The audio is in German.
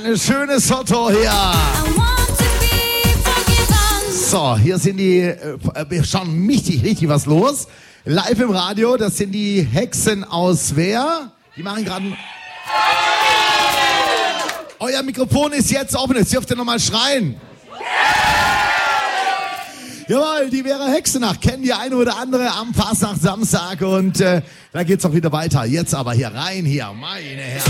ein schönes Foto hier. So, hier sind die, wir schauen richtig was los. Live im Radio, das sind die Hexen aus Wer? Die machen gerade... Euer Mikrofon ist jetzt offen, jetzt dürft ihr nochmal schreien. Jawohl, die Vera Hexennacht kennen die eine oder andere am Fastnacht Samstag und da geht's auch wieder weiter. Jetzt aber hier rein hier, meine Herren.